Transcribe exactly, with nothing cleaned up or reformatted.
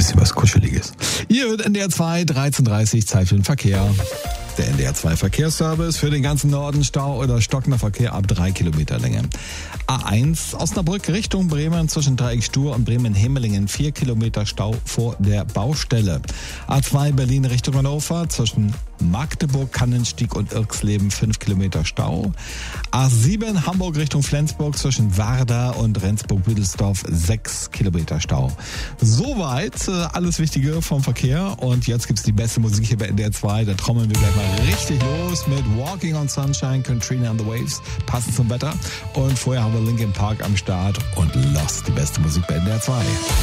bisschen was Kuscheliges. Ihr hört N D R zwei, dreizehn Uhr dreißig, Zeit für den Verkehr. Der N D R zwei Verkehrsservice für den ganzen Norden, Stau oder stockender Verkehr ab drei Kilometer Länge. A eins Osnabrück Richtung Bremen zwischen Dreieck Stur und Bremen-Hemmelingen vier Kilometer Stau vor der Baustelle. A zwei Berlin Richtung Hannover zwischen Magdeburg, Kannenstieg und Irxleben fünf Kilometer Stau. A sieben Hamburg Richtung Flensburg zwischen Warda und Rendsburg-Büdelsdorf sechs Kilometer Stau. Soweit äh, alles Wichtige vom Verkehr und jetzt gibt's die beste Musik hier bei N D R zwei. Da trommeln wir gleich mal richtig los mit Walking on Sunshine, Katrina and the Waves, passend zum Wetter. Und vorher haben wir Linkin Park am Start und Lost, die beste Musik bei N D R zwei.